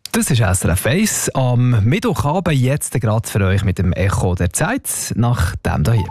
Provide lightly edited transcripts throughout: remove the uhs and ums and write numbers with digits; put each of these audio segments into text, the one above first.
Das ist SRF 1 am Mittwochabend, jetzt gerade für euch mit dem Echo der Zeit, nach dem hier.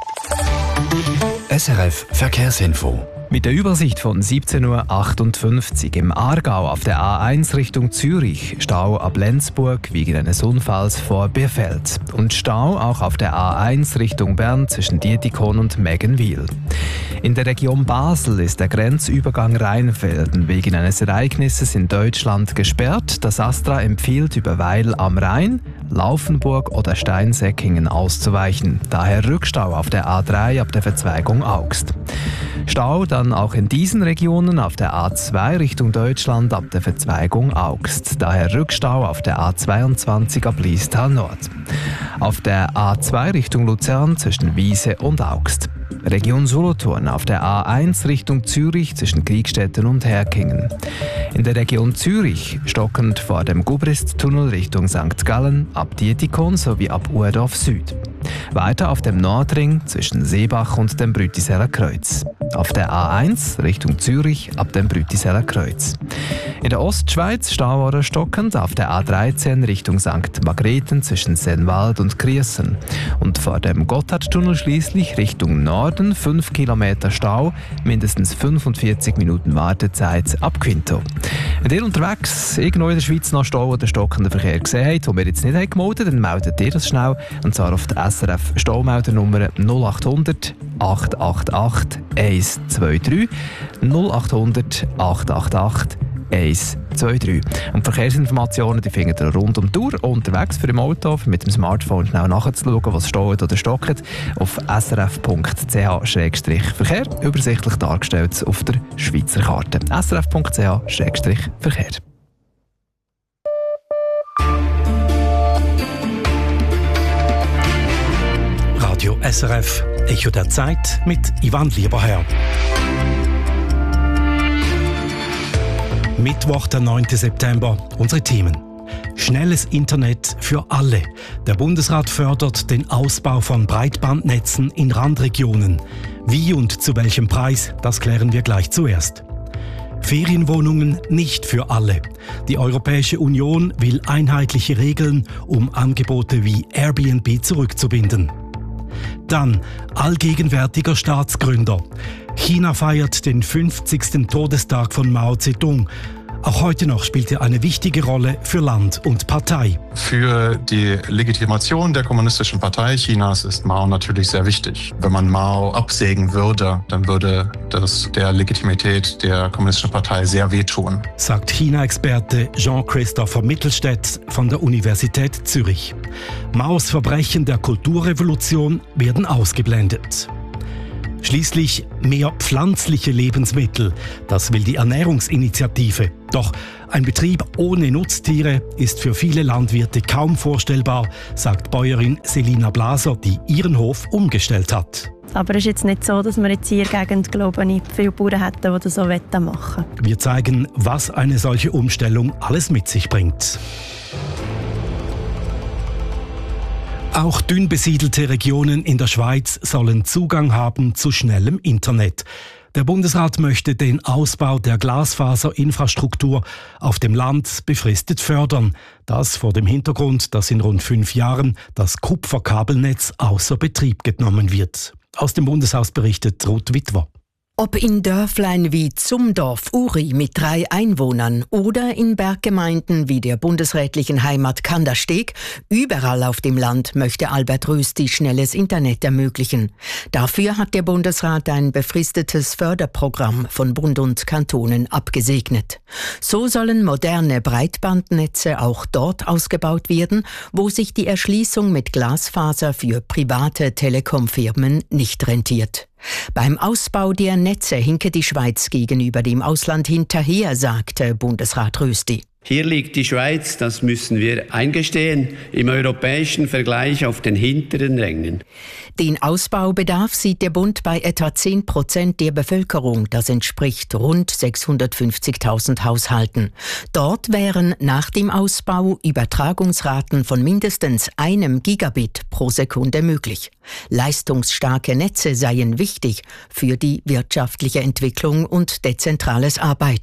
SRF Verkehrsinfo. Mit der Übersicht von 17.58 Uhr im Aargau auf der A1 Richtung Zürich, Stau ab Lenzburg wegen eines Unfalls vor Bierfeld. Und Stau auch auf der A1 Richtung Bern zwischen Dietikon und Meggenwil. In der Region Basel ist der Grenzübergang Rheinfelden wegen eines Ereignisses in Deutschland gesperrt. Das ASTRA empfiehlt über Weil am Rhein, Laufenburg oder Steinsäckingen auszuweichen. Daher Rückstau auf der A3 ab der Verzweigung Augst. Stau dann auch in diesen Regionen auf der A2 Richtung Deutschland ab der Verzweigung Augst. Daher Rückstau auf der A22 ab Liestal Nord. Auf der A2 Richtung Luzern zwischen Wiese und Augst. Region Solothurn auf der A1 Richtung Zürich zwischen Kriegstetten und Herkingen. In der Region Zürich stockend vor dem Gubrist-Tunnel Richtung St. Gallen ab Dietikon sowie ab Urdorf Süd. Weiter auf dem Nordring zwischen Seebach und dem Brütiseller Kreuz. Auf der A1 Richtung Zürich ab dem Brütiseller Kreuz. In der Ostschweiz Stau oder stockend auf der A13 Richtung St. Margrethen zwischen Sennwald und Kriesen. Und vor dem Gotthardtunnel schließlich Richtung Norden 5 Kilometer Stau, mindestens 45 Minuten Wartezeit ab Quinto. Wenn ihr unterwegs irgendwo in der Schweiz noch Stau oder stockenden Verkehr gesehen habt, den wir jetzt nicht haben gemeldet, dann meldet ihr das schnell. Und zwar auf der SRF Staumeldernummer 0800 888 123 0800 888 123. Und Verkehrsinformationen die findet ihr rund um die Uhr unterwegs für im Auto, mit dem Smartphone schnell nachzuschauen, was steht oder stockt, auf srf.ch/Verkehr, übersichtlich dargestellt auf der Schweizer Karte. srf.ch/Verkehr. Radio SRF, Echo der Zeit mit Ivan Lieberherr. Mittwoch, der 9. September. Unsere Themen. Schnelles Internet für alle. Der Bundesrat fördert den Ausbau von Breitbandnetzen in Randregionen. Wie und zu welchem Preis, das klären wir gleich zuerst. Ferienwohnungen nicht für alle. Die Europäische Union will einheitliche Regeln, um Angebote wie Airbnb zurückzubinden. Dann allgegenwärtiger Staatsgründer. China feiert den 50. Todestag von Mao Zedong. Auch heute noch spielt er eine wichtige Rolle für Land und Partei. Für die Legitimation der Kommunistischen Partei Chinas ist Mao natürlich sehr wichtig. Wenn man Mao absägen würde, dann würde das der Legitimität der Kommunistischen Partei sehr wehtun, sagt China-Experte Jean-Christopher Mittelstädt von der Universität Zürich. Maos Verbrechen der Kulturrevolution werden ausgeblendet. Schließlich mehr pflanzliche Lebensmittel. Das will die Ernährungsinitiative. Doch ein Betrieb ohne Nutztiere ist für viele Landwirte kaum vorstellbar, sagt Bäuerin Selina Blaser, die ihren Hof umgestellt hat. Aber es ist jetzt nicht so, dass wir jetzt hier in der Gegend, glaube ich, viele Bauern hätten, die das so machen wollen. Wir zeigen, was eine solche Umstellung alles mit sich bringt. Auch dünn besiedelte Regionen in der Schweiz sollen Zugang haben zu schnellem Internet. Der Bundesrat möchte den Ausbau der Glasfaserinfrastruktur auf dem Land befristet fördern. Das vor dem Hintergrund, dass in rund 5 Jahren das Kupferkabelnetz außer Betrieb genommen wird. Aus dem Bundeshaus berichtet Ruth Witwer. Ob in Dörflein wie Zumdorf-Uri mit 3 Einwohnern oder in Berggemeinden wie der bundesrätlichen Heimat Kandersteg, überall auf dem Land möchte Albert Rösti schnelles Internet ermöglichen. Dafür hat der Bundesrat ein befristetes Förderprogramm von Bund und Kantonen abgesegnet. So sollen moderne Breitbandnetze auch dort ausgebaut werden, wo sich die Erschließung mit Glasfaser für private Telekom-Firmen nicht rentiert. Beim Ausbau der Netze hinke die Schweiz gegenüber dem Ausland hinterher, sagte Bundesrat Rösti. Hier liegt die Schweiz, das müssen wir eingestehen, im europäischen Vergleich auf den hinteren Rängen. Den Ausbaubedarf sieht der Bund bei etwa 10% der Bevölkerung. Das entspricht rund 650.000 Haushalten. Dort wären nach dem Ausbau Übertragungsraten von mindestens 1 Gigabit pro Sekunde möglich. Leistungsstarke Netze seien wichtig für die wirtschaftliche Entwicklung und dezentrales Arbeiten.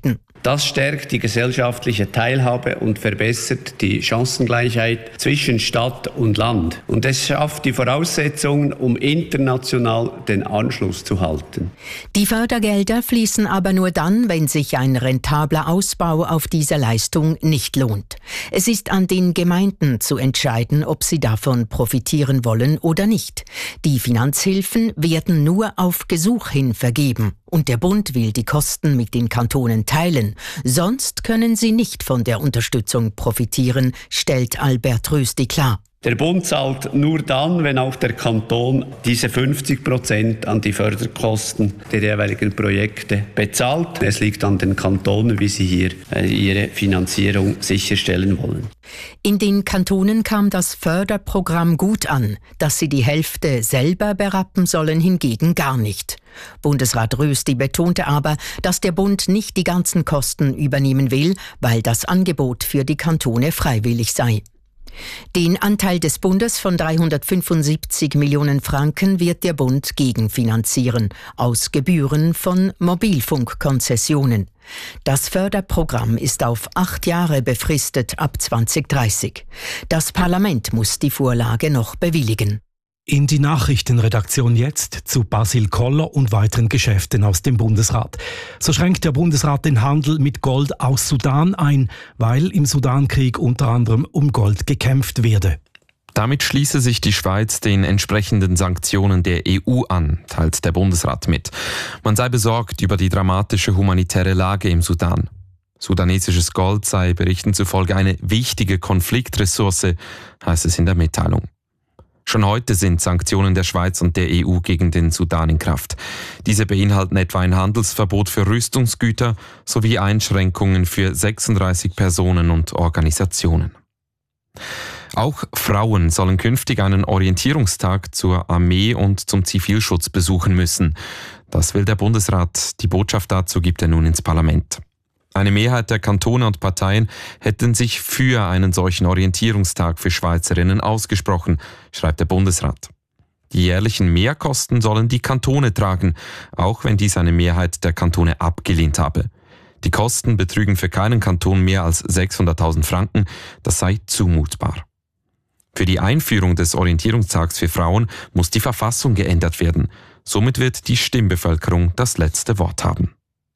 Das stärkt die gesellschaftliche Teilhabe und verbessert die Chancengleichheit zwischen Stadt und Land. Und es schafft die Voraussetzungen, um international den Anschluss zu halten. Die Fördergelder fließen aber nur dann, wenn sich ein rentabler Ausbau auf diese Leistung nicht lohnt. Es ist an den Gemeinden zu entscheiden, ob sie davon profitieren wollen oder nicht. Die Finanzhilfen werden nur auf Gesuch hin vergeben. Und der Bund will die Kosten mit den Kantonen teilen. Sonst können sie nicht von der Unterstützung profitieren, stellt Albert Rösti klar. Der Bund zahlt nur dann, wenn auch der Kanton diese 50% an die Förderkosten der jeweiligen Projekte bezahlt. Es liegt an den Kantonen, wie sie hier ihre Finanzierung sicherstellen wollen. In den Kantonen kam das Förderprogramm gut an. Dass sie die Hälfte selber berappen sollen, hingegen gar nicht. Bundesrat Rösti betonte aber, dass der Bund nicht die ganzen Kosten übernehmen will, weil das Angebot für die Kantone freiwillig sei. Den Anteil des Bundes von 375 Millionen Franken wird der Bund gegenfinanzieren, aus Gebühren von Mobilfunkkonzessionen. Das Förderprogramm ist auf 8 Jahre befristet ab 2030. Das Parlament muss die Vorlage noch bewilligen. In die Nachrichtenredaktion jetzt zu Basil Koller und weiteren Geschäften aus dem Bundesrat. So schränkt der Bundesrat den Handel mit Gold aus Sudan ein, weil im Sudankrieg unter anderem um Gold gekämpft werde. Damit schließe sich die Schweiz den entsprechenden Sanktionen der EU an, teilt der Bundesrat mit. Man sei besorgt über die dramatische humanitäre Lage im Sudan. Sudanesisches Gold sei Berichten zufolge eine wichtige Konfliktressource, heißt es in der Mitteilung. Schon heute sind Sanktionen der Schweiz und der EU gegen den Sudan in Kraft. Diese beinhalten etwa ein Handelsverbot für Rüstungsgüter sowie Einschränkungen für 36 Personen und Organisationen. Auch Frauen sollen künftig einen Orientierungstag zur Armee und zum Zivilschutz besuchen müssen. Das will der Bundesrat. Die Botschaft dazu gibt er nun ins Parlament. Eine Mehrheit der Kantone und Parteien hätten sich für einen solchen Orientierungstag für Schweizerinnen ausgesprochen, schreibt der Bundesrat. Die jährlichen Mehrkosten sollen die Kantone tragen, auch wenn dies eine Mehrheit der Kantone abgelehnt habe. Die Kosten betrügen für keinen Kanton mehr als 600.000 Franken, das sei zumutbar. Für die Einführung des Orientierungstags für Frauen muss die Verfassung geändert werden. Somit wird die Stimmbevölkerung das letzte Wort haben.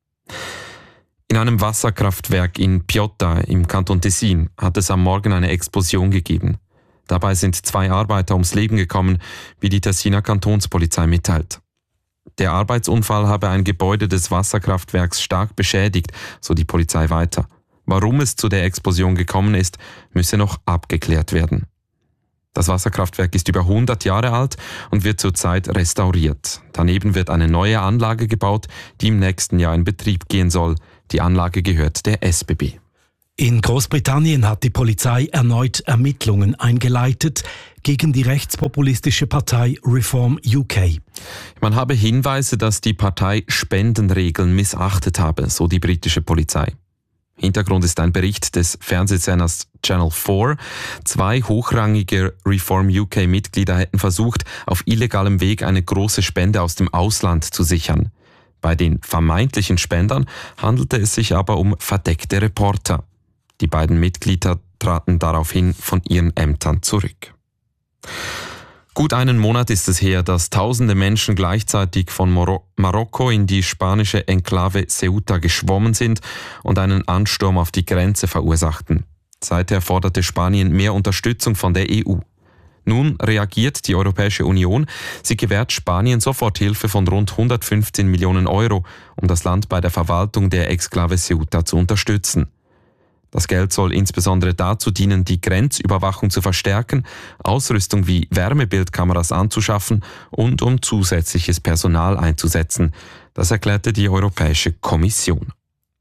In einem Wasserkraftwerk in Piotta im Kanton Tessin hat es am Morgen eine Explosion gegeben. Dabei sind 2 Arbeiter ums Leben gekommen, wie die Tessiner Kantonspolizei mitteilt. Der Arbeitsunfall habe ein Gebäude des Wasserkraftwerks stark beschädigt, so die Polizei weiter. Warum es zu der Explosion gekommen ist, müsse noch abgeklärt werden. Das Wasserkraftwerk ist über 100 Jahre alt und wird zurzeit restauriert. Daneben wird eine neue Anlage gebaut, die im nächsten Jahr in Betrieb gehen soll. Die Anlage gehört der SBB. In Großbritannien hat die Polizei erneut Ermittlungen eingeleitet gegen die rechtspopulistische Partei Reform UK. Man habe Hinweise, dass die Partei Spendenregeln missachtet habe, so die britische Polizei. Hintergrund ist ein Bericht des Fernsehsenders Channel 4. 2 hochrangige Reform UK-Mitglieder hätten versucht, auf illegalem Weg eine große Spende aus dem Ausland zu sichern. Bei den vermeintlichen Spendern handelte es sich aber um verdeckte Reporter. Die beiden Mitglieder traten daraufhin von ihren Ämtern zurück. Gut einen Monat ist es her, dass tausende Menschen gleichzeitig von Marokko in die spanische Enklave Ceuta geschwommen sind und einen Ansturm auf die Grenze verursachten. Seither forderte Spanien mehr Unterstützung von der EU. Nun reagiert die Europäische Union. Sie gewährt Spanien Soforthilfe von rund 115 Millionen Euro, um das Land bei der Verwaltung der Exklave Ceuta zu unterstützen. Das Geld soll insbesondere dazu dienen, die Grenzüberwachung zu verstärken, Ausrüstung wie Wärmebildkameras anzuschaffen und um zusätzliches Personal einzusetzen. Das erklärte die Europäische Kommission.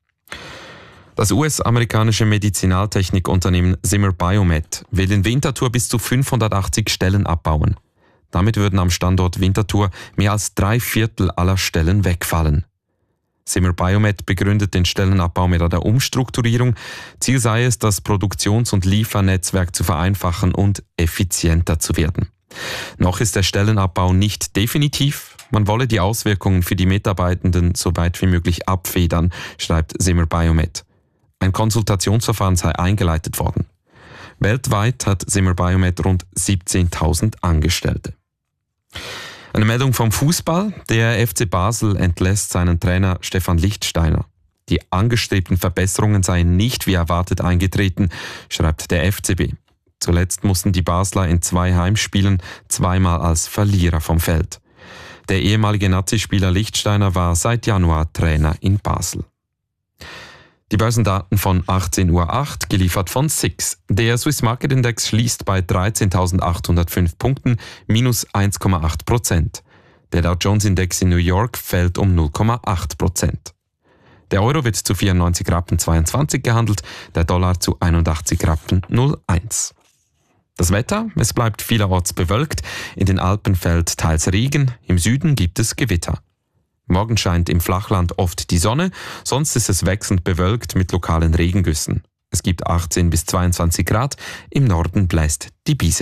Das US-amerikanische Medizinaltechnikunternehmen Zimmer Biomet will in Winterthur bis zu 580 Stellen abbauen. Damit würden am Standort Winterthur mehr als 3/4 aller Stellen wegfallen. Zimmer Biomet begründet den Stellenabbau mit einer Umstrukturierung. Ziel sei es, das Produktions- und Liefernetzwerk zu vereinfachen und effizienter zu werden. Noch ist der Stellenabbau nicht definitiv. man wolle die Auswirkungen für die Mitarbeitenden so weit wie möglich abfedern, schreibt Zimmer Biomet. Ein Konsultationsverfahren sei eingeleitet worden. Weltweit hat Zimmer Biomet rund 17.000 Angestellte. Eine Meldung vom Fußball. Der FC Basel entlässt seinen Trainer Stefan Lichtsteiner. Die angestrebten Verbesserungen seien nicht wie erwartet eingetreten, schreibt der FCB. Zuletzt mussten die Basler in 2 Heimspielen zweimal als Verlierer vom Feld. Der ehemalige Nazispieler Lichtsteiner war seit Januar Trainer in Basel. Die Börsendaten von 18.08 Uhr, geliefert von SIX. Der Swiss Market Index schließt bei 13.805 Punkten, minus 1,8%. Der Dow Jones Index in New York fällt um 0,8%. Der Euro wird zu 94,22 Rappen gehandelt, der Dollar zu 81,01 Rappen. Das Wetter, es bleibt vielerorts bewölkt, in den Alpen fällt teils Regen, im Süden gibt es Gewitter. Morgen scheint im Flachland oft die Sonne, sonst ist es wechselnd bewölkt mit lokalen Regengüssen. Es gibt 18 bis 22 Grad, im Norden bläst die Brise.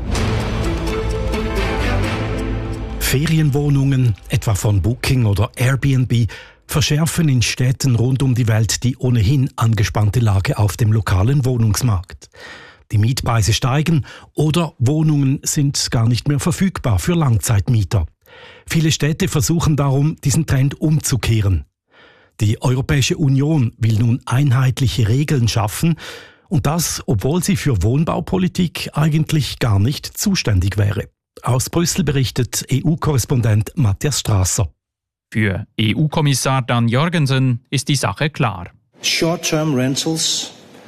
Ferienwohnungen, etwa von Booking oder Airbnb, verschärfen in Städten rund um die Welt die ohnehin angespannte Lage auf dem lokalen Wohnungsmarkt. Die Mietpreise steigen oder Wohnungen sind gar nicht mehr verfügbar für Langzeitmieter. Viele Städte versuchen darum, diesen Trend umzukehren. Die Europäische Union will nun einheitliche Regeln schaffen und das, obwohl sie für Wohnbaupolitik eigentlich gar nicht zuständig wäre. Aus Brüssel berichtet EU-Korrespondent Matthias Strasser. Für EU-Kommissar Dan Jorgensen ist die Sache klar. Short-term rentals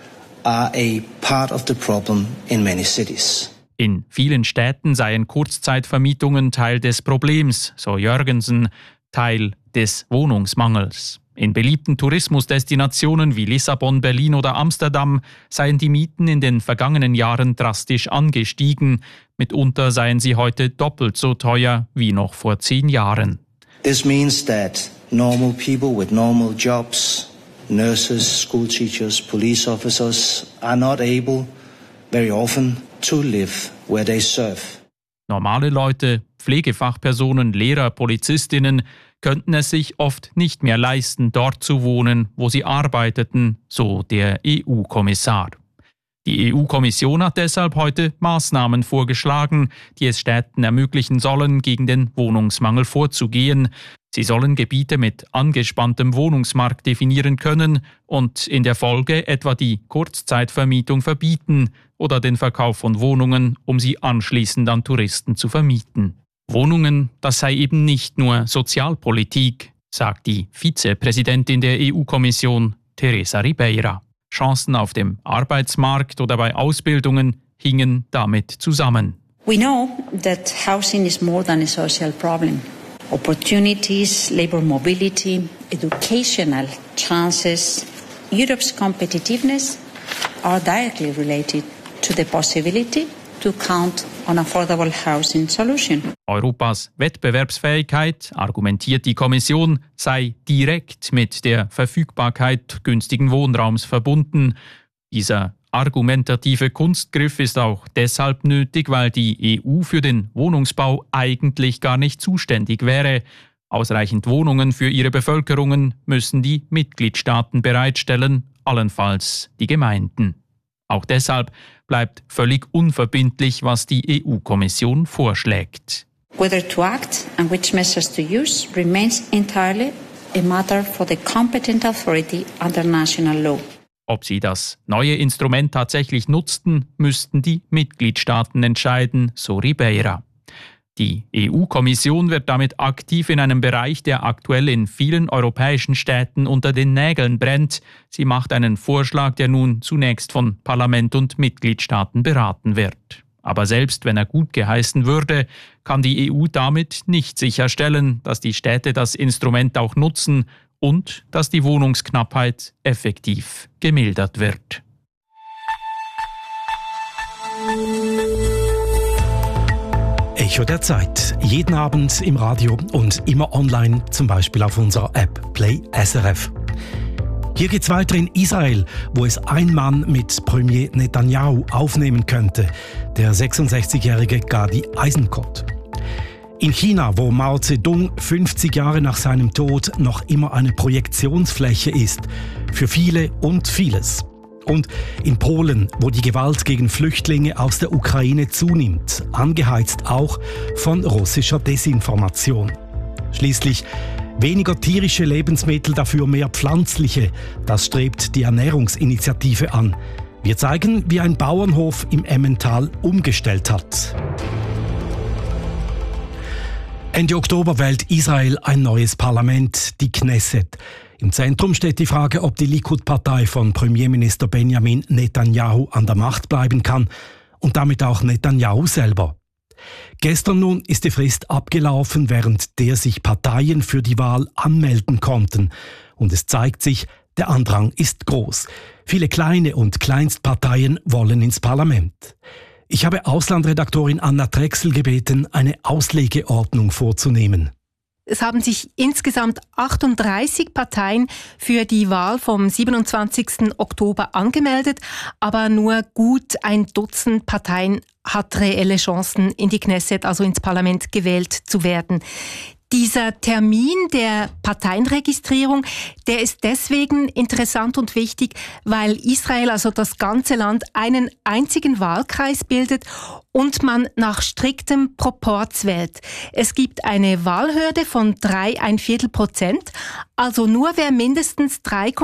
are a part of the problem in many cities. In vielen Städten seien Kurzzeitvermietungen Teil des Problems, so Jorgensen, Teil des Wohnungsmangels. In beliebten Tourismusdestinationen wie Lissabon, Berlin oder Amsterdam seien die Mieten in den vergangenen Jahren drastisch angestiegen. Mitunter seien sie heute doppelt so teuer wie noch vor 10 Jahren. This means that normal people with normal jobs, nurses, school teachers, police officers are not able very often to live where they serve. Normale Leute, Pflegefachpersonen, Lehrer, Polizistinnen könnten es sich oft nicht mehr leisten, dort zu wohnen, wo sie arbeiteten, so der EU-Kommissar. Die EU-Kommission hat deshalb heute Maßnahmen vorgeschlagen, die es Städten ermöglichen sollen, gegen den Wohnungsmangel vorzugehen. Sie sollen Gebiete mit angespanntem Wohnungsmarkt definieren können und in der Folge etwa die Kurzzeitvermietung verbieten oder den Verkauf von Wohnungen, um sie anschließend an Touristen zu vermieten. Wohnungen, das sei eben nicht nur Sozialpolitik, sagt die Vizepräsidentin der EU-Kommission, Teresa Ribeira. Chancen auf dem Arbeitsmarkt oder bei Ausbildungen hingen damit zusammen. We know that housing is more than a social problem. Opportunities, labor mobility, educational chances, Europe's competitiveness are directly related to the possibility to count on affordable housing solution. Europas Wettbewerbsfähigkeit, argumentiert die Kommission, sei direkt mit der Verfügbarkeit günstigen Wohnraums verbunden. Dieser argumentative Kunstgriff ist auch deshalb nötig, weil die EU für den Wohnungsbau eigentlich gar nicht zuständig wäre. Ausreichend Wohnungen für ihre Bevölkerungen müssen die Mitgliedstaaten bereitstellen, allenfalls die Gemeinden. Auch deshalb bleibt völlig unverbindlich, was die EU-Kommission vorschlägt. Whether to act and which measures to use remains entirely a matter for the competent authority under national law. Ob sie das neue Instrument tatsächlich nutzten, müssten die Mitgliedstaaten entscheiden, so Ribeira. Die EU-Kommission wird damit aktiv in einem Bereich, der aktuell in vielen europäischen Städten unter den Nägeln brennt. Sie macht einen Vorschlag, der nun zunächst von Parlament und Mitgliedstaaten beraten wird. Aber selbst wenn er gut geheißen würde, kann die EU damit nicht sicherstellen, dass die Städte das Instrument auch nutzen und dass die Wohnungsknappheit effektiv gemildert wird. Echo der Zeit. Jeden Abend im Radio und immer online, zum Beispiel auf unserer App Play SRF. Hier geht's weiter in Israel, wo es ein Mann mit Premier Netanyahu aufnehmen könnte, der 66-jährige Gadi Eisenkot. In China, wo Mao Zedong 50 Jahre nach seinem Tod noch immer eine Projektionsfläche ist, für viele und vieles. Und in Polen, wo die Gewalt gegen Flüchtlinge aus der Ukraine zunimmt, angeheizt auch von russischer Desinformation. Schließlich weniger tierische Lebensmittel, dafür mehr pflanzliche. Das strebt die Ernährungsinitiative an. Wir zeigen, wie ein Bauernhof im Emmental umgestellt hat. Ende Oktober wählt Israel ein neues Parlament, die Knesset. Im Zentrum steht die Frage, ob die Likud-Partei von Premierminister Benjamin Netanyahu an der Macht bleiben kann und damit auch Netanyahu selber. Gestern nun ist die Frist abgelaufen, während der sich Parteien für die Wahl anmelden konnten. Und es zeigt sich, der Andrang ist groß. Viele kleine und Kleinstparteien wollen ins Parlament. Ich habe Auslandredaktorin Anna Drechsel gebeten, eine Auslegeordnung vorzunehmen. Es haben sich insgesamt 38 Parteien für die Wahl vom 27. Oktober angemeldet, aber nur gut ein Dutzend Parteien hat reelle Chancen, in die Knesset, also ins Parlament, gewählt zu werden. Dieser Termin der Parteienregistrierung, der ist deswegen interessant und wichtig, weil Israel, also das ganze Land, einen einzigen Wahlkreis bildet und man nach striktem Proporz wählt. Es gibt eine Wahlhürde von 3,25%, also nur wer mindestens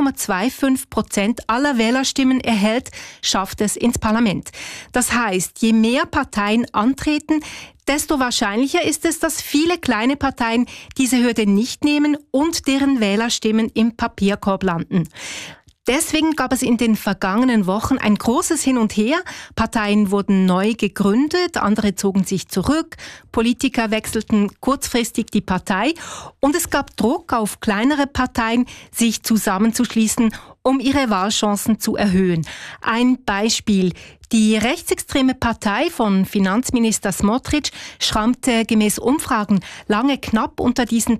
3,25% aller Wählerstimmen erhält, schafft es ins Parlament. Das heißt, je mehr Parteien antreten, desto wahrscheinlicher ist es, dass viele kleine Parteien diese Hürde nicht nehmen und deren Wählerstimmen im Papierkorb landen. Deswegen gab es in den vergangenen Wochen ein großes Hin und Her. Parteien wurden neu gegründet, andere zogen sich zurück, Politiker wechselten kurzfristig die Partei und es gab Druck auf kleinere Parteien, sich zusammenzuschließen, um ihre Wahlchancen zu erhöhen. Ein Beispiel: Die rechtsextreme Partei von Finanzminister Smotrich schrammte gemäß Umfragen lange knapp unter diesen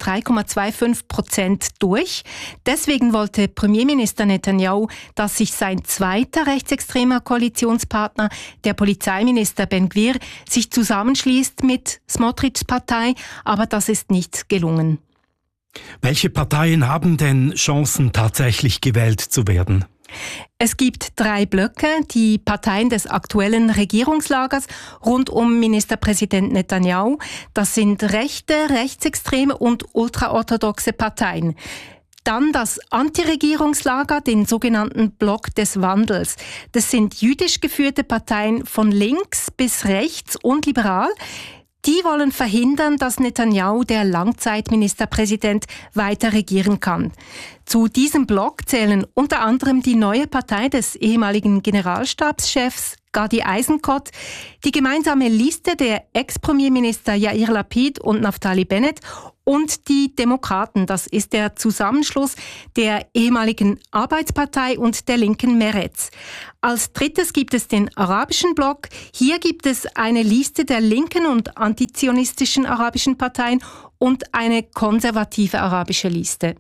3,25% durch. Deswegen wollte Premierminister Netanyahu, dass sich sein zweiter rechtsextremer Koalitionspartner, der Polizeiminister Ben Gvir, sich zusammenschließt mit Smotrichs Partei, aber das ist nicht gelungen. Welche Parteien haben denn Chancen, tatsächlich gewählt zu werden? Es gibt 3 Blöcke, die Parteien des aktuellen Regierungslagers rund um Ministerpräsident Netanyahu. Das sind rechte, rechtsextreme und ultraorthodoxe Parteien. Dann das Antiregierungslager, den sogenannten Block des Wandels. Das sind jüdisch geführte Parteien von links bis rechts und liberal. Die wollen verhindern, dass Netanyahu, der Langzeitministerpräsident, weiter regieren kann. Zu diesem Block zählen unter anderem die neue Partei des ehemaligen Generalstabschefs Gadi Eisenkot, die gemeinsame Liste der Ex-Premierminister Yair Lapid und Naftali Bennett und die Demokraten. Das ist der Zusammenschluss der ehemaligen Arbeitspartei und der linken Meretz. Als drittes gibt es den arabischen Block. Hier gibt es eine Liste der linken und antizionistischen arabischen Parteien und eine konservative arabische Liste.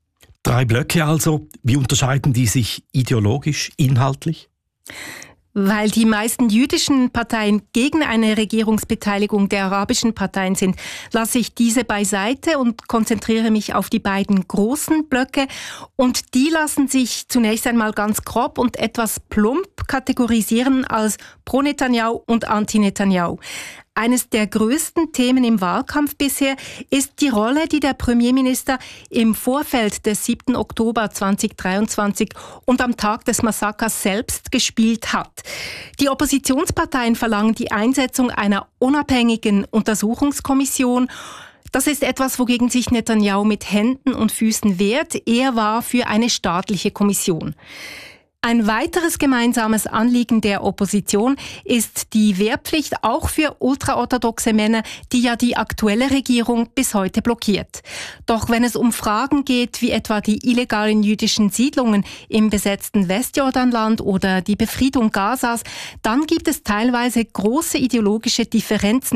3 Blöcke also. Wie unterscheiden die sich ideologisch, inhaltlich? Weil die meisten jüdischen Parteien gegen eine Regierungsbeteiligung der arabischen Parteien sind, lasse ich diese beiseite und konzentriere mich auf die beiden großen Blöcke. Und die lassen sich zunächst einmal ganz grob und etwas plump kategorisieren als Pro-Netanyahu und Anti-Netanyahu. Eines der größten Themen im Wahlkampf bisher ist die Rolle, die der Premierminister im Vorfeld des 7. Oktober 2023 und am Tag des Massakers selbst gespielt hat. Die Oppositionsparteien verlangen die Einsetzung einer unabhängigen Untersuchungskommission. Das ist etwas, wogegen sich Netanyahu mit Händen und Füßen wehrt. Er war für eine staatliche Kommission. Ein weiteres gemeinsames Anliegen der Opposition ist die Wehrpflicht auch für ultraorthodoxe Männer, die ja die aktuelle Regierung bis heute blockiert. Doch wenn es um Fragen geht, wie etwa die illegalen jüdischen Siedlungen im besetzten Westjordanland oder die Befriedung Gazas, dann gibt es teilweise große ideologische Differenzen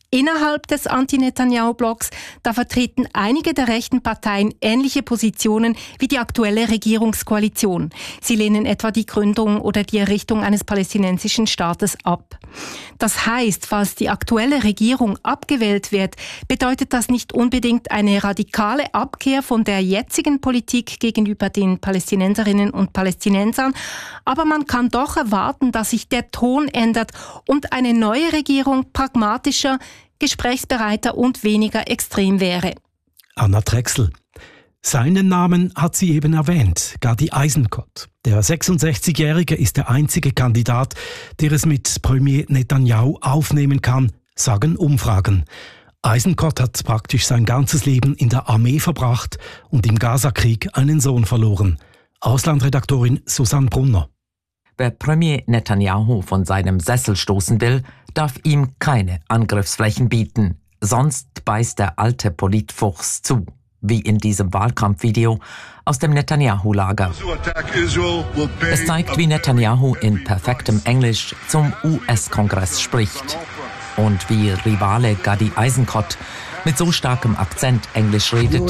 Innerhalb des Anti-Netanyahu-Blocks, da vertreten einige der rechten Parteien ähnliche Positionen wie die aktuelle Regierungskoalition. Sie lehnen etwa die Gründung oder die Errichtung eines palästinensischen Staates ab. Das heißt, falls die aktuelle Regierung abgewählt wird, bedeutet das nicht unbedingt eine radikale Abkehr von der jetzigen Politik gegenüber den Palästinenserinnen und Palästinensern, aber man kann doch erwarten, dass sich der Ton ändert und eine neue Regierung pragmatischer, gesprächsbereiter und weniger extrem wäre. Anna Drechsel. Seinen Namen hat sie eben erwähnt, Gadi Eisenkot. Der 66-Jährige ist der einzige Kandidat, der es mit Premier Netanyahu aufnehmen kann, sagen Umfragen. Eisenkot hat praktisch sein ganzes Leben in der Armee verbracht und im Gazakrieg einen Sohn verloren. Auslandredaktorin Susanne Brunner. Wer Premier Netanyahu von seinem Sessel stoßen will, darf ihm keine Angriffsflächen bieten. Sonst beißt der alte Politfuchs zu, wie in diesem Wahlkampfvideo aus dem Netanyahu-Lager. Es zeigt, wie Netanyahu in perfektem Englisch zum US-Kongress spricht und wie Rivale Gadi Eisenkot mit so starkem Akzent Englisch redet,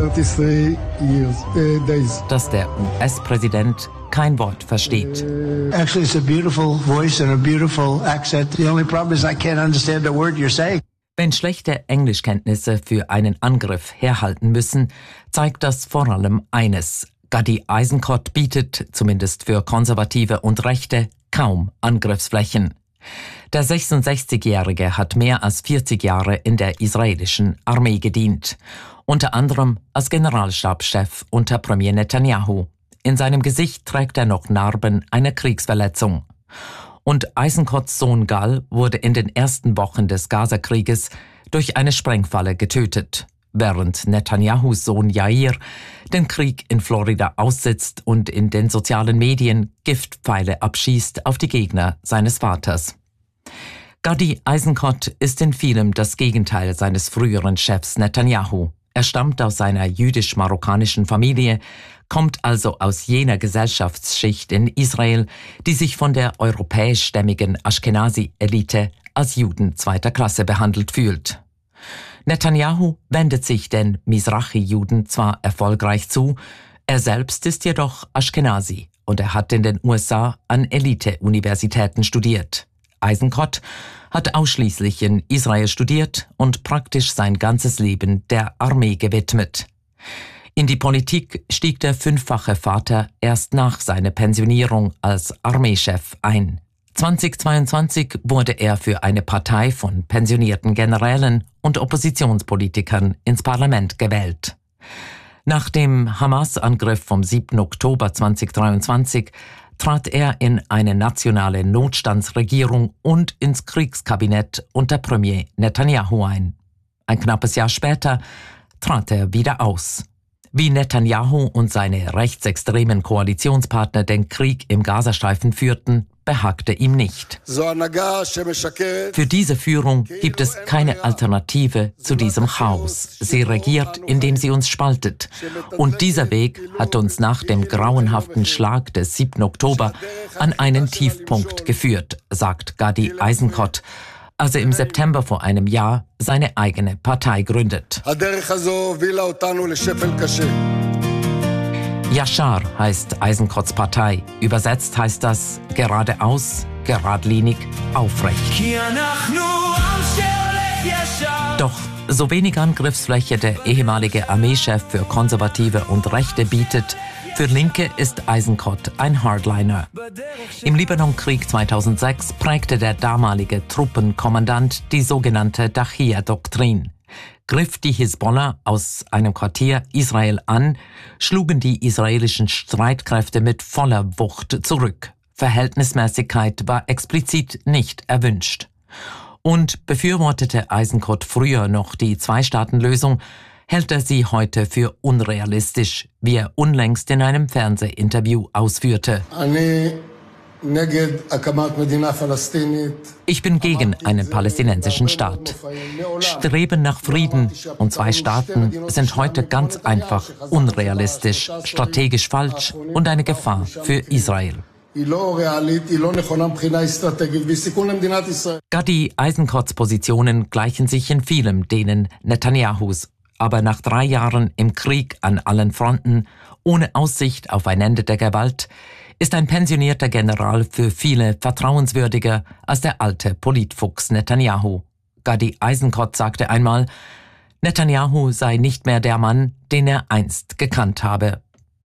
dass der US-Präsident kein Wort versteht. Actually, it's a beautiful voice and a beautiful accent. The only problem is I can't understand the word you're saying. Wenn schlechte Englischkenntnisse für einen Angriff herhalten müssen, zeigt das vor allem eines. Gadi Eisenkot bietet, zumindest für Konservative und Rechte, kaum Angriffsflächen. Der 66-Jährige hat mehr als 40 Jahre in der israelischen Armee gedient. Unter anderem als Generalstabschef unter Premier Netanyahu. In seinem Gesicht trägt er noch Narben einer Kriegsverletzung. Und Eisenkots Sohn Gal wurde in den ersten Wochen des Gazakrieges durch eine Sprengfalle getötet, während Netanyahus Sohn Yair den Krieg in Florida aussitzt und in den sozialen Medien Giftpfeile abschießt auf die Gegner seines Vaters. Gadi Eisenkot ist in vielem das Gegenteil seines früheren Chefs Netanyahu. Er stammt aus einer jüdisch-marokkanischen Familie, kommt also aus jener Gesellschaftsschicht in Israel, die sich von der europäischstämmigen Ashkenazi-Elite als Juden zweiter Klasse behandelt fühlt. Netanyahu wendet sich den Mizrachi-Juden zwar erfolgreich zu, er selbst ist jedoch Ashkenazi und er hat in den USA an Elite-Universitäten studiert. Eisenkot hat ausschließlich in Israel studiert und praktisch sein ganzes Leben der Armee gewidmet. In die Politik stieg der fünffache Vater erst nach seiner Pensionierung als Armeechef ein. 2022 wurde er für eine Partei von pensionierten Generälen und Oppositionspolitikern ins Parlament gewählt. Nach dem Hamas-Angriff vom 7. Oktober 2023 trat er in eine nationale Notstandsregierung und ins Kriegskabinett unter Premier Netanyahu ein. Ein knappes Jahr später trat er wieder aus. Wie Netanyahu und seine rechtsextremen Koalitionspartner den Krieg im Gazastreifen führten, behagte ihm nicht. Für diese Führung gibt es keine Alternative zu diesem Chaos. Sie regiert, indem sie uns spaltet. Und dieser Weg hat uns nach dem grauenhaften Schlag des 7. Oktober an einen Tiefpunkt geführt, sagt Gadi Eisenkot, als er im September vor einem Jahr seine eigene Partei gründet. Yashar heißt Eisenkots Partei. Übersetzt heißt das geradeaus, geradlinig, aufrecht. Doch so wenig Angriffsfläche der ehemalige Armeechef für Konservative und Rechte bietet, für Linke ist Eisenkot ein Hardliner. Im Libanonkrieg 2006 prägte der damalige Truppenkommandant die sogenannte Dachia-Doktrin. Griff die Hisbollah aus einem Quartier Israel an, schlugen die israelischen Streitkräfte mit voller Wucht zurück. Verhältnismäßigkeit war explizit nicht erwünscht. Und befürwortete Eisenkot früher noch die Zwei-Staaten-Lösung, hält er sie heute für unrealistisch, wie er unlängst in einem Fernsehinterview ausführte. Ich bin gegen einen palästinensischen Staat. Streben nach Frieden und zwei Staaten sind heute ganz einfach unrealistisch, strategisch falsch und eine Gefahr für Israel. Gadi Eisenkots Positionen gleichen sich in vielem denen Netanyahus. Aber nach 3 Jahren im Krieg an allen Fronten, ohne Aussicht auf ein Ende der Gewalt, ist ein pensionierter General für viele vertrauenswürdiger als der alte Politfuchs Netanyahu. Gadi Eisenkot sagte einmal, Netanyahu sei nicht mehr der Mann, den er einst gekannt habe.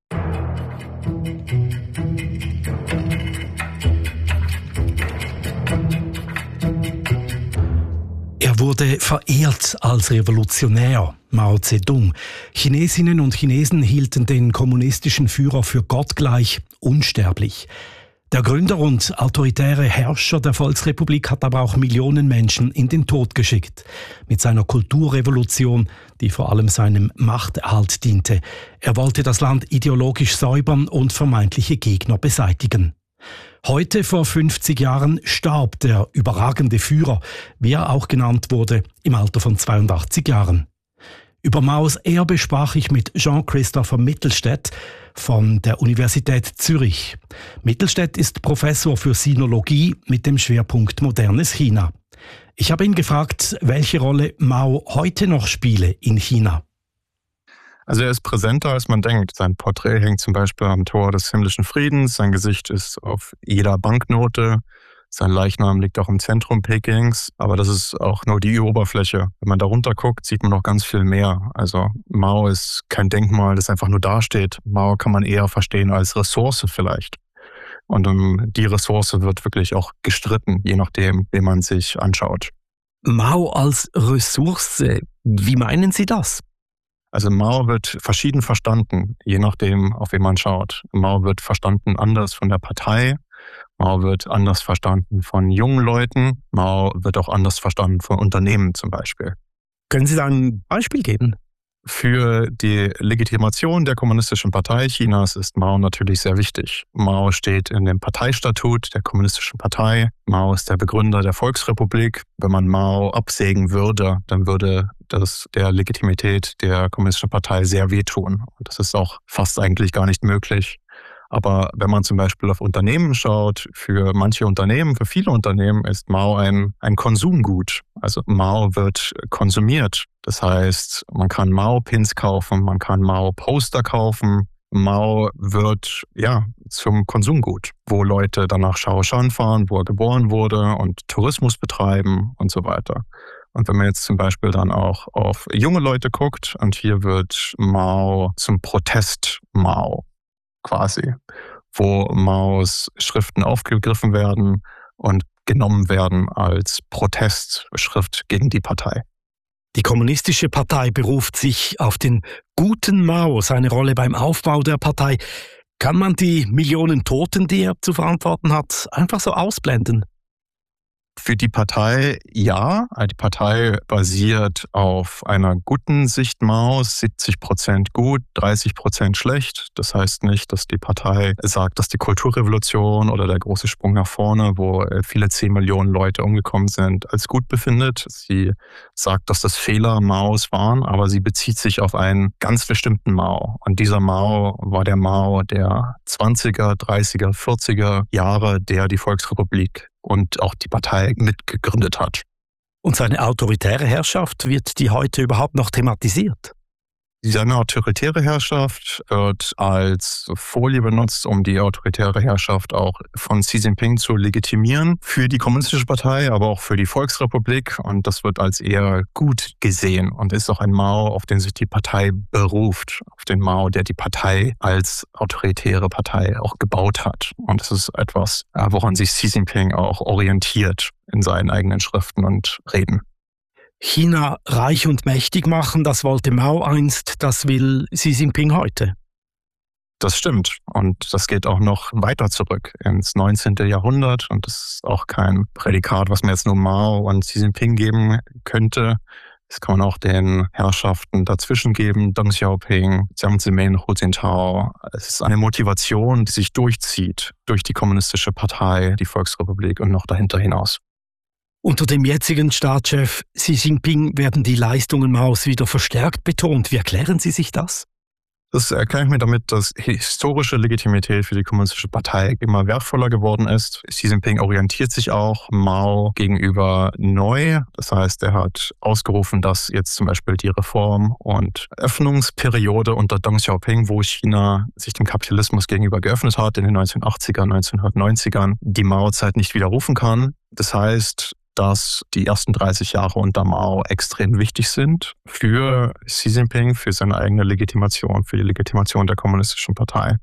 Er wurde verehrt als Revolutionär, Mao Zedong. Chinesinnen und Chinesen hielten den kommunistischen Führer für gottgleich, unsterblich. Der Gründer und autoritäre Herrscher der Volksrepublik hat aber auch Millionen Menschen in den Tod geschickt. Mit seiner Kulturrevolution, die vor allem seinem Machterhalt diente. Er wollte das Land ideologisch säubern und vermeintliche Gegner beseitigen. Heute, vor 50 Jahren, starb der überragende Führer, wie er auch genannt wurde, im Alter von 82 Jahren. Über Maos Erbe sprach ich mit Jean-Christopher Mittelstädt von der Universität Zürich. Mittelstädt ist Professor für Sinologie mit dem Schwerpunkt modernes China. Ich habe ihn gefragt, welche Rolle Mao heute noch spiele in China. Also er ist präsenter, als man denkt. Sein Porträt hängt zum Beispiel am Tor des himmlischen Friedens, sein Gesicht ist auf jeder Banknote, sein Leichnam liegt auch im Zentrum Pekings, aber das ist auch nur die Oberfläche. Wenn man da runter guckt, sieht man noch ganz viel mehr. Also Mao ist kein Denkmal, das einfach nur dasteht. Mao kann man eher verstehen als Ressource vielleicht. Und um die Ressource wird wirklich auch gestritten, je nachdem, wen man sich anschaut. Mao als Ressource, wie meinen Sie das? Also Mao wird verschieden verstanden, je nachdem, auf wen man schaut. Mao wird verstanden anders von der Partei. Mao wird anders verstanden von jungen Leuten. Mao wird auch anders verstanden von Unternehmen zum Beispiel. Können Sie da ein Beispiel geben? Für die Legitimation der Kommunistischen Partei Chinas ist Mao natürlich sehr wichtig. Mao steht in dem Parteistatut der Kommunistischen Partei. Mao ist der Begründer der Volksrepublik. Wenn man Mao absägen würde, dann würde das der Legitimität der Kommunistischen Partei sehr wehtun. Und das ist auch fast eigentlich gar nicht möglich. Aber wenn man zum Beispiel auf Unternehmen schaut, für manche Unternehmen, für viele Unternehmen ist Mao ein Konsumgut. Also Mao wird konsumiert. Das heißt, man kann Mao-Pins kaufen, man kann Mao-Poster kaufen. Mao wird zum Konsumgut, wo Leute dann nach Shaoshan fahren, wo er geboren wurde und Tourismus betreiben und so weiter. Und wenn man jetzt zum Beispiel dann auch auf junge Leute guckt, und hier wird Mao zum Protest Mao quasi, wo Maos Schriften aufgegriffen werden und genommen werden als Protestschrift gegen die Partei. Die Kommunistische Partei beruft sich auf den guten Mao, seine Rolle beim Aufbau der Partei. Kann man die Millionen Toten, die er zu verantworten hat, einfach so ausblenden? Für die Partei ja. Die Partei basiert auf einer guten Sicht Maos, 70% gut, 30% schlecht. Das heißt nicht, dass die Partei sagt, dass die Kulturrevolution oder der große Sprung nach vorne, wo viele 10 Millionen Leute umgekommen sind, als gut befindet. Sie sagt, dass das Fehler Maos waren, aber sie bezieht sich auf einen ganz bestimmten Mao. Und dieser Mao war der Mao der 20er, 30er, 40er Jahre, der die Volksrepublik und auch die Partei mitgegründet hat. Und seine autoritäre Herrschaft, wird die heute überhaupt noch thematisiert? Seine autoritäre Herrschaft wird als Folie benutzt, um die autoritäre Herrschaft auch von Xi Jinping zu legitimieren für die Kommunistische Partei, aber auch für die Volksrepublik. Und das wird als eher gut gesehen und ist auch ein Mao, auf den sich die Partei beruft. Auf den Mao, der die Partei als autoritäre Partei auch gebaut hat. Und das ist etwas, woran sich Xi Jinping auch orientiert in seinen eigenen Schriften und Reden. China reich und mächtig machen, das wollte Mao einst, das will Xi Jinping heute. Das stimmt. Und das geht auch noch weiter zurück ins 19. Jahrhundert. Und das ist auch kein Prädikat, was man jetzt nur Mao und Xi Jinping geben könnte. Das kann man auch den Herrschaften dazwischen geben, Deng Xiaoping, Jiang Zemin, Hu Jintao. Es ist eine Motivation, die sich durchzieht durch die Kommunistische Partei, die Volksrepublik und noch dahinter hinaus. Unter dem jetzigen Staatschef Xi Jinping werden die Leistungen Maos wieder verstärkt betont. Wie erklären Sie sich das? Das erkläre ich mir damit, dass historische Legitimität für die Kommunistische Partei immer wertvoller geworden ist. Xi Jinping orientiert sich auch Mao gegenüber neu. Das heißt, er hat ausgerufen, dass jetzt zum Beispiel die Reform- und Öffnungsperiode unter Deng Xiaoping, wo China sich dem Kapitalismus gegenüber geöffnet hat in den 1980er, 1990ern, die Mao-Zeit nicht widerrufen kann. Das heißt, dass die ersten 30 Jahre unter Mao extrem wichtig sind für Xi Jinping, für seine eigene Legitimation, für die Legitimation der Kommunistischen Partei.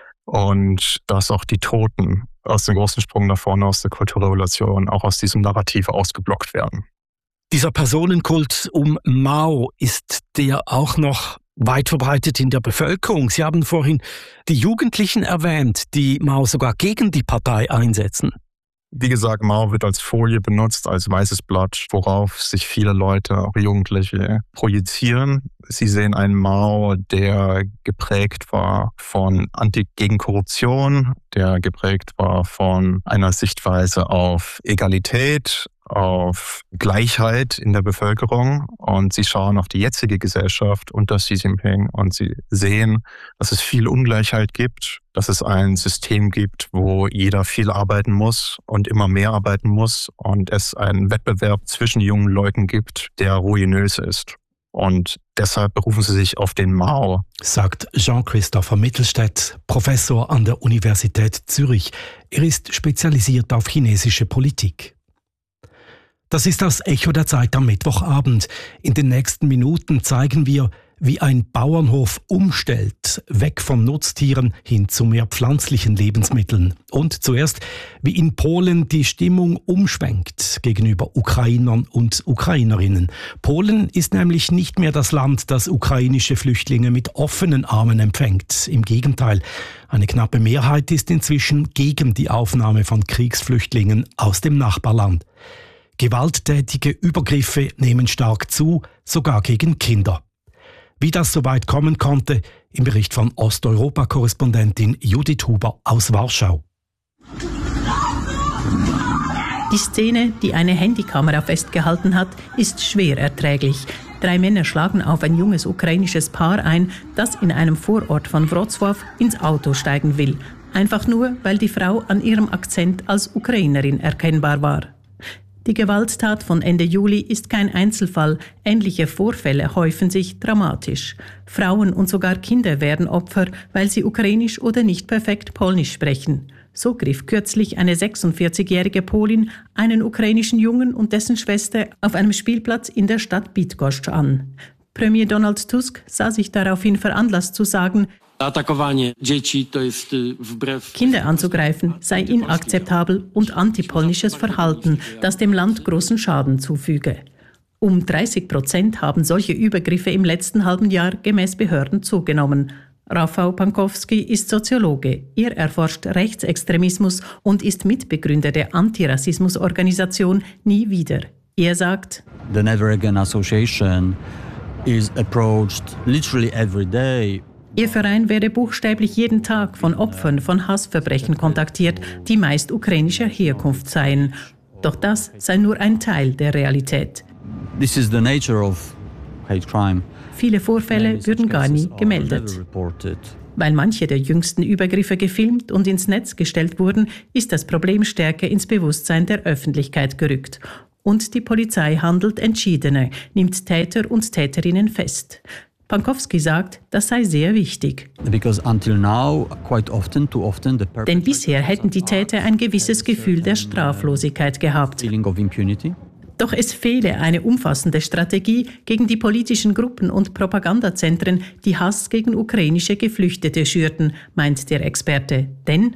Und dass auch die Toten aus dem großen Sprung nach vorne aus der Kulturrevolution auch aus diesem Narrativ ausgeblockt werden. Dieser Personenkult um Mao, ist der auch noch weit verbreitet in der Bevölkerung? Sie haben vorhin die Jugendlichen erwähnt, die Mao sogar gegen die Partei einsetzen. Wie gesagt, Mao wird als Folie benutzt, als weißes Blatt, worauf sich viele Leute, auch Jugendliche, projizieren. Sie sehen einen Mao, der geprägt war von gegen Korruption, der geprägt war von einer Sichtweise auf Egalität, auf Gleichheit in der Bevölkerung, und sie schauen auf die jetzige Gesellschaft unter Xi Jinping und sie sehen, dass es viel Ungleichheit gibt, dass es ein System gibt, wo jeder viel arbeiten muss und immer mehr arbeiten muss und es einen Wettbewerb zwischen jungen Leuten gibt, der ruinös ist. Und deshalb berufen sie sich auf den Mao. Sagt Jean-Christopher Mittelstädt, Professor an der Universität Zürich. Er ist spezialisiert auf chinesische Politik. Das ist das Echo der Zeit am Mittwochabend. In den nächsten Minuten zeigen wir, wie ein Bauernhof umstellt, weg von Nutztieren hin zu mehr pflanzlichen Lebensmitteln. Und zuerst, wie in Polen die Stimmung umschwenkt gegenüber Ukrainern und Ukrainerinnen. Polen ist nämlich nicht mehr das Land, das ukrainische Flüchtlinge mit offenen Armen empfängt. Im Gegenteil, eine knappe Mehrheit ist inzwischen gegen die Aufnahme von Kriegsflüchtlingen aus dem Nachbarland. Gewalttätige Übergriffe nehmen stark zu, sogar gegen Kinder. Wie das so weit kommen konnte, im Bericht von Osteuropa-Korrespondentin Judith Huber aus Warschau. Die Szene, die eine Handykamera festgehalten hat, ist schwer erträglich. 3 Männer schlagen auf ein junges ukrainisches Paar ein, das in einem Vorort von Wrocław ins Auto steigen will. Einfach nur, weil die Frau an ihrem Akzent als Ukrainerin erkennbar war. Die Gewalttat von Ende Juli ist kein Einzelfall. Ähnliche Vorfälle häufen sich dramatisch. Frauen und sogar Kinder werden Opfer, weil sie ukrainisch oder nicht perfekt polnisch sprechen. So griff kürzlich eine 46-jährige Polin einen ukrainischen Jungen und dessen Schwester auf einem Spielplatz in der Stadt Bydgoszcz an. Premier Donald Tusk sah sich daraufhin veranlasst zu sagen, Kinder anzugreifen sei inakzeptabel und antipolnisches Verhalten, das dem Land großen Schaden zufüge. Um 30% haben solche Übergriffe im letzten halben Jahr gemäß Behörden zugenommen. Rafał Pankowski ist Soziologe. Er erforscht Rechtsextremismus und ist Mitbegründer der Antirassismusorganisation Nie wieder. Er sagt, The Never Again Association is approached literally every day. Ihr Verein werde buchstäblich jeden Tag von Opfern von Hassverbrechen kontaktiert, die meist ukrainischer Herkunft seien. Doch das sei nur ein Teil der Realität. This is the nature of hate crime. Viele Vorfälle würden gar nie gemeldet. Weil manche der jüngsten Übergriffe gefilmt und ins Netz gestellt wurden, ist das Problem stärker ins Bewusstsein der Öffentlichkeit gerückt. Und die Polizei handelt entschiedener, nimmt Täter und Täterinnen fest. Pankowski sagt, das sei sehr wichtig. Denn bisher hätten die Täter ein gewisses Gefühl der Straflosigkeit gehabt. Doch es fehle eine umfassende Strategie gegen die politischen Gruppen und Propagandazentren, die Hass gegen ukrainische Geflüchtete schürten, meint der Experte. Denn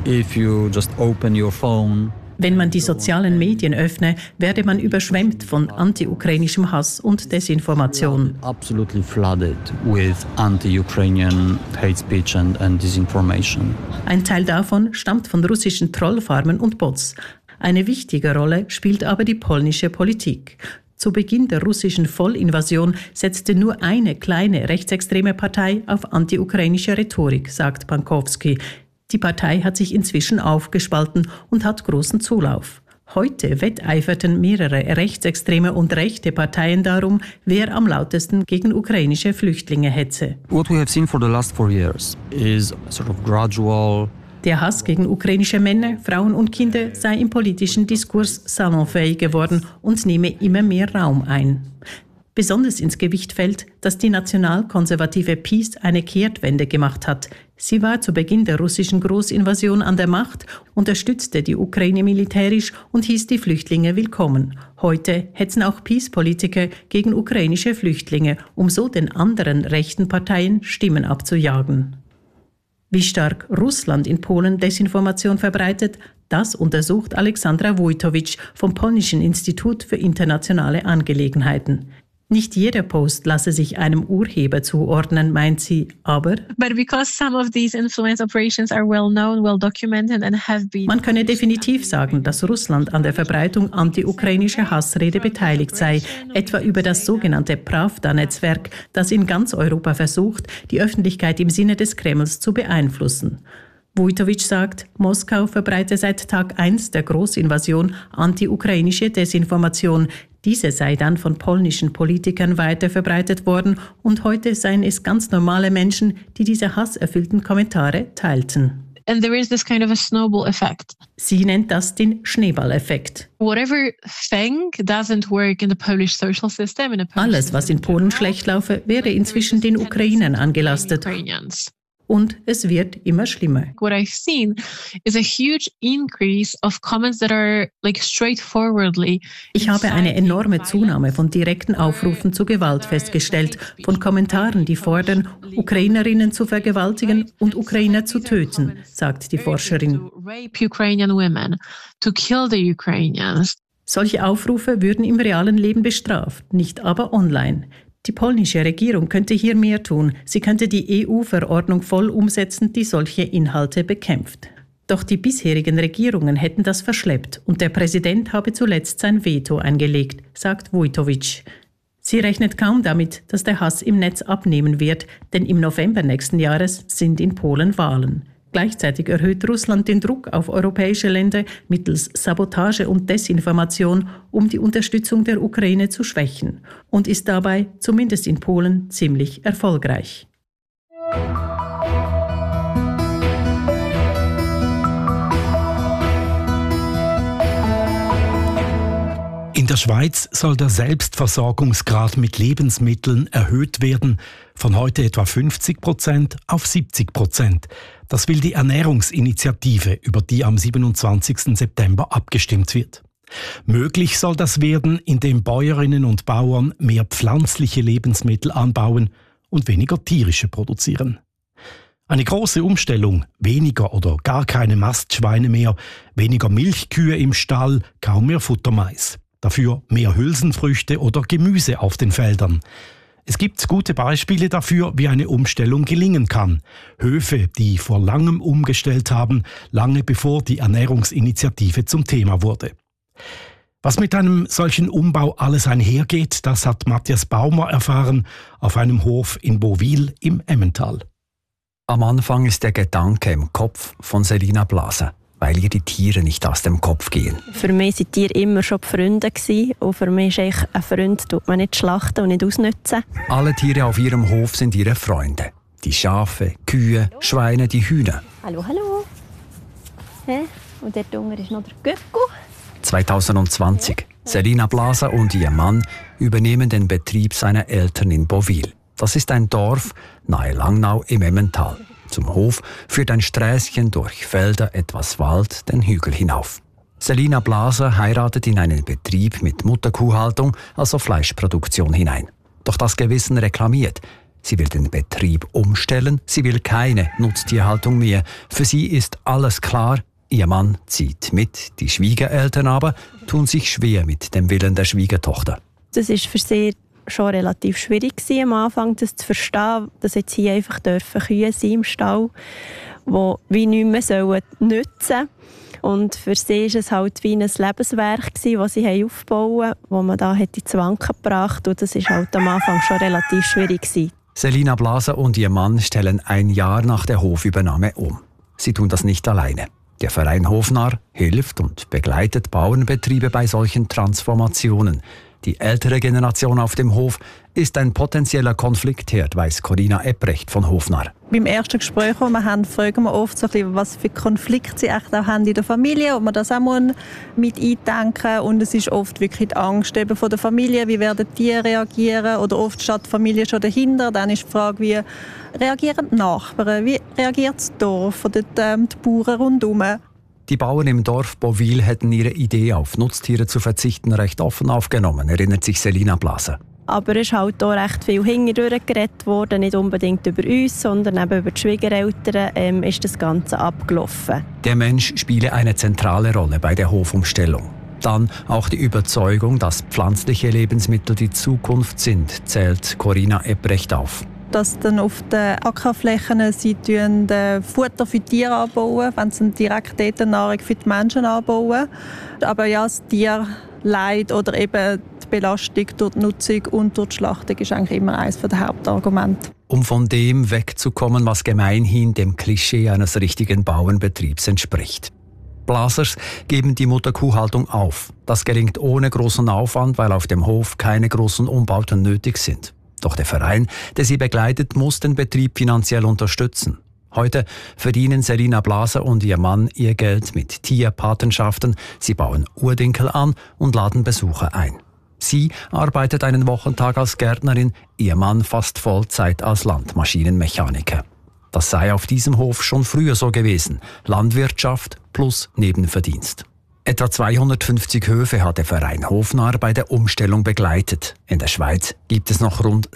wenn man die sozialen Medien öffne, werde man überschwemmt von anti-ukrainischem Hass und Desinformation. Absolutely flooded with anti-Ukrainian hate speech and disinformation. Ein Teil davon stammt von russischen Trollfarmen und Bots. Eine wichtige Rolle spielt aber die polnische Politik. Zu Beginn der russischen Vollinvasion setzte nur eine kleine rechtsextreme Partei auf anti-ukrainische Rhetorik, sagt Pankowski. Die Partei hat sich inzwischen aufgespalten und hat großen Zulauf. Heute wetteiferten mehrere rechtsextreme und rechte Parteien darum, wer am lautesten gegen ukrainische Flüchtlinge hetze. What we have seen for the last 4 years is sort of gradual. Der Hass gegen ukrainische Männer, Frauen und Kinder sei im politischen Diskurs salonfähig geworden und nehme immer mehr Raum ein. Besonders ins Gewicht fällt, dass die nationalkonservative PiS eine Kehrtwende gemacht hat. Sie war zu Beginn der russischen Großinvasion an der Macht, unterstützte die Ukraine militärisch und hieß die Flüchtlinge willkommen. Heute hetzen auch PiS-Politiker gegen ukrainische Flüchtlinge, um so den anderen rechten Parteien Stimmen abzujagen. Wie stark Russland in Polen Desinformation verbreitet, das untersucht Alexandra Wojtowicz vom Polnischen Institut für internationale Angelegenheiten. Nicht jeder Post lasse sich einem Urheber zuordnen, meint sie, aber man könne definitiv sagen, dass Russland an der Verbreitung anti-ukrainischer Hassrede beteiligt sei, etwa über das sogenannte Pravda-Netzwerk, das in ganz Europa versucht, die Öffentlichkeit im Sinne des Kremls zu beeinflussen. Wojtowicz sagt, Moskau verbreite seit Tag 1 der Großinvasion anti-ukrainische Desinformation. Diese sei dann von polnischen Politikern weiter verbreitet worden und heute seien es ganz normale Menschen, die diese hasserfüllten Kommentare teilten. And there is this kind of a snowball effect. Sie nennt das den Schneeballeffekt. Whatever thing doesn't work in the Polish social system, Alles, was in Polen schlecht laufe, werde inzwischen den Ukrainern angelastet. Und es wird immer schlimmer. What I've seen is a huge increase of comments that are straightforwardly. Ich habe eine enorme Zunahme von direkten Aufrufen zu Gewalt festgestellt, von Kommentaren, die fordern, Ukrainerinnen zu vergewaltigen und Ukrainer zu töten, sagt die Forscherin. Rape Ukrainian women, to kill the Ukrainians. Solche Aufrufe würden im realen Leben bestraft, nicht aber online. Die polnische Regierung könnte hier mehr tun. Sie könnte die EU-Verordnung voll umsetzen, die solche Inhalte bekämpft. Doch die bisherigen Regierungen hätten das verschleppt und der Präsident habe zuletzt sein Veto eingelegt, sagt Wojtowicz. Sie rechnet kaum damit, dass der Hass im Netz abnehmen wird, denn im November nächsten Jahres sind in Polen Wahlen. Gleichzeitig erhöht Russland den Druck auf europäische Länder mittels Sabotage und Desinformation, um die Unterstützung der Ukraine zu schwächen und ist dabei, zumindest in Polen, ziemlich erfolgreich. In der Schweiz soll der Selbstversorgungsgrad mit Lebensmitteln erhöht werden, von heute etwa 50% auf 70%. Das will die Ernährungsinitiative, über die am 27. September abgestimmt wird. Möglich soll das werden, indem Bäuerinnen und Bauern mehr pflanzliche Lebensmittel anbauen und weniger tierische produzieren. Eine große Umstellung, weniger oder gar keine Mastschweine mehr, weniger Milchkühe im Stall, kaum mehr Futtermais. Dafür mehr Hülsenfrüchte oder Gemüse auf den Feldern. Es gibt gute Beispiele dafür, wie eine Umstellung gelingen kann. Höfe, die vor langem umgestellt haben, lange bevor die Ernährungsinitiative zum Thema wurde. Was mit einem solchen Umbau alles einhergeht, das hat Matthias Baumer erfahren auf einem Hof in Bowil im Emmental. Am Anfang ist der Gedanke im Kopf von Selina Blaser, weil ihr die Tiere nicht aus dem Kopf gehen. Für mich waren Tiere immer schon Freunde und für mich ist eigentlich ein Freund, tut man nicht schlachten und nicht ausnutzen. Alle Tiere auf ihrem Hof sind ihre Freunde. Die Schafe, Kühe, Schweine, die Hühner. Hallo, hallo. Und dort unten ist noch der Göcko. 2020. Selina Blaser und ihr Mann übernehmen den Betrieb seiner Eltern in Bowil. Das ist ein Dorf nahe Langnau im Emmental. Zum Hof führt ein Sträßchen durch Felder, etwas Wald, den Hügel hinauf. Selina Blaser heiratet in einen Betrieb mit Mutterkuhhaltung, also Fleischproduktion, hinein. Doch das Gewissen reklamiert. Sie will den Betrieb umstellen, sie will keine Nutztierhaltung mehr. Für sie ist alles klar, ihr Mann zieht mit. Die Schwiegereltern aber tun sich schwer mit dem Willen der Schwiegertochter. Das ist für sie schon relativ schwierig gewesen, am Anfang, das zu verstehen, dass jetzt hier einfach Kühe sein im Stall, die wie nichts mehr nützen sollen. Und für sie war es halt wie ein Lebenswerk, das sie aufbauen, das man da ins Wanken gebracht hat. Und das war halt am Anfang schon relativ schwierig gewesen. Selina Blaser und ihr Mann stellen ein Jahr nach der Hofübernahme um. Sie tun das nicht alleine. Der Verein Hofnar hilft und begleitet Bauernbetriebe bei solchen Transformationen. Die ältere Generation auf dem Hof ist ein potenzieller Konfliktherd, weiss Corinna Ebrecht von Hofnar. Beim ersten Gespräch, das wir haben, fragen wir oft, so ein bisschen, was für Konflikte sie echt auch haben in der Familie, ob man das auch mit eindenken muss. Und es ist oft wirklich die Angst eben von der Familie, wie werden die reagieren, oder oft steht die Familie schon dahinter. Dann ist die Frage, wie reagieren die Nachbarn, wie reagiert das Dorf oder die Bauern rundherum. Die Bauern im Dorf Bovil hätten ihre Idee, auf Nutztiere zu verzichten, recht offen aufgenommen, erinnert sich Selina Blaser. Aber es ist halt auch recht viel hintendurch geredet worden, nicht unbedingt über uns, sondern eben über die Schwiegereltern ist das Ganze abgelaufen. Der Mensch spiele eine zentrale Rolle bei der Hofumstellung. Dann auch die Überzeugung, dass pflanzliche Lebensmittel die Zukunft sind, zählt Corinna Ebrecht auf. Dass dann auf den Ackerflächen sie Futter für Tiere anbauen, wenn sie direkt dort Nahrung für die Menschen anbauen. Aber ja, das Tierleid oder eben die Belastung durch die Nutzung und durch die Schlachtung ist eigentlich immer eines der Hauptargumente. Um von dem wegzukommen, was gemeinhin dem Klischee eines richtigen Bauernbetriebs entspricht. Blasers geben die Mutterkuhhaltung auf. Das gelingt ohne großen Aufwand, weil auf dem Hof keine großen Umbauten nötig sind. Doch der Verein, der sie begleitet, muss den Betrieb finanziell unterstützen. Heute verdienen Selina Blaser und ihr Mann ihr Geld mit Tierpatenschaften. Sie bauen Urdinkel an und laden Besucher ein. Sie arbeitet einen Wochentag als Gärtnerin, ihr Mann fast Vollzeit als Landmaschinenmechaniker. Das sei auf diesem Hof schon früher so gewesen. Landwirtschaft plus Nebenverdienst. Etwa 250 Höfe hat der Verein Hofnar bei der Umstellung begleitet. In der Schweiz gibt es noch rund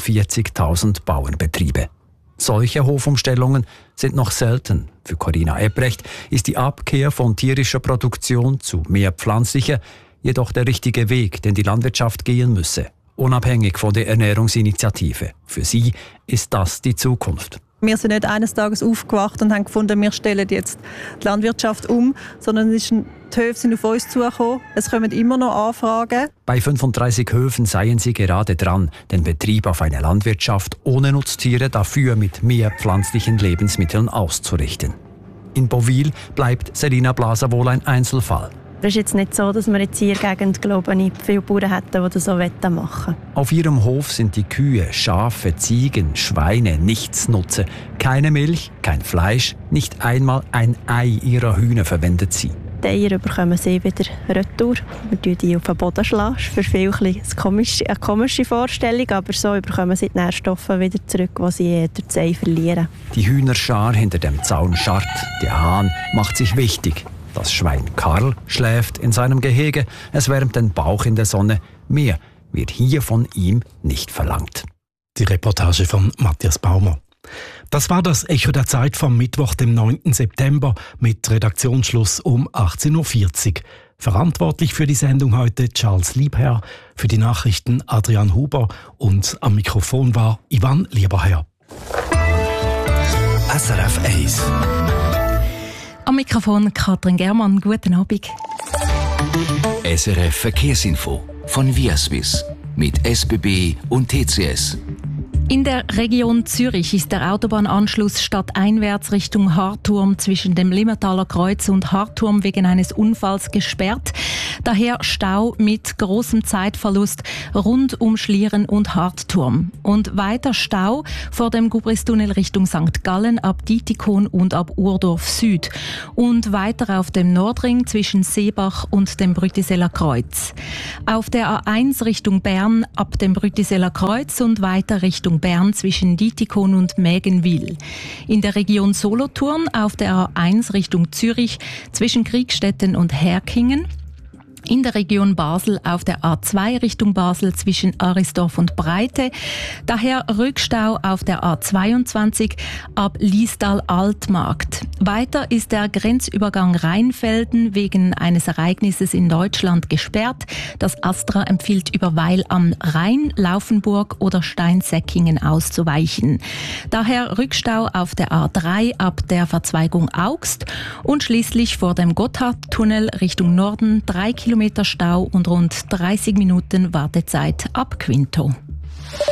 46.000 Bauernbetriebe. Solche Hofumstellungen sind noch selten. Für Corinna Ebrecht ist die Abkehr von tierischer Produktion zu mehr pflanzlicher jedoch der richtige Weg, den die Landwirtschaft gehen müsse, unabhängig von der Ernährungsinitiative. Für sie ist das die Zukunft. Wir sind nicht eines Tages aufgewacht und haben gefunden, wir stellen jetzt die Landwirtschaft um, sondern die Höfe sind auf uns zugekommen. Es kommen immer noch Anfragen. Bei 35 Höfen seien sie gerade dran, den Betrieb auf eine Landwirtschaft ohne Nutztiere, dafür mit mehr pflanzlichen Lebensmitteln auszurichten. In Bovil bleibt Selina Blaser wohl ein Einzelfall. Es ist jetzt nicht so, dass wir jetzt hier in der Gegend, glaube ich, viele Bauern hätten, die das so machen wollen. Auf ihrem Hof sind die Kühe, Schafe, Ziegen, Schweine Nichtsnutze. Keine Milch, kein Fleisch, nicht einmal ein Ei ihrer Hühner verwendet sie. Die Eier bekommen sie wieder retour. Wir schlagen die auf den Boden. Das ist für viele eine komische Vorstellung, aber so bekommen sie die Nährstoffe wieder zurück, die sie durch das Ei verlieren. Die Hühnerschar hinter dem Zaun scharrt. Der Hahn macht sich wichtig. Das Schwein Karl schläft in seinem Gehege, es wärmt den Bauch in der Sonne. Mehr wird hier von ihm nicht verlangt. Die Reportage von Matthias Baumer. Das war das Echo der Zeit vom Mittwoch, dem 9. September, mit Redaktionsschluss um 18.40 Uhr. Verantwortlich für die Sendung heute Charles Liebherr, für die Nachrichten Adrian Huber und am Mikrofon war Ivan Lieberherr. SRF 1. Am Mikrofon Katrin Germann. Guten Abend. SRF Verkehrsinfo von Viaswiss mit SBB und TCS. In der Region Zürich ist der Autobahnanschluss stadteinwärts Richtung Harturm zwischen dem Limmataler Kreuz und Harturm wegen eines Unfalls gesperrt. Daher Stau mit großem Zeitverlust rund um Schlieren und Hartturm. Und weiter Stau vor dem Gubristunnel Richtung St. Gallen ab Dietikon und ab Urdorf Süd. Und weiter auf dem Nordring zwischen Seebach und dem Brütiseller Kreuz. Auf der A1 Richtung Bern ab dem Brütiseller Kreuz und weiter Richtung Bern zwischen Dietikon und Mägenwil. In der Region Solothurn auf der A1 Richtung Zürich zwischen Kriegstetten und Herkingen. In der Region Basel auf der A2 Richtung Basel zwischen Arisdorf und Breite. Daher Rückstau auf der A22 ab Liestal-Altmarkt. Weiter ist der Grenzübergang Rheinfelden wegen eines Ereignisses in Deutschland gesperrt. Das ASTRA empfiehlt über Weil am Rhein, Laufenburg oder Steinsäckingen auszuweichen. Daher Rückstau auf der A3 ab der Verzweigung Augst und schließlich vor dem Gotthardtunnel Richtung Norden 3 Kilometer Stau und rund 30 Minuten Wartezeit ab Quinto.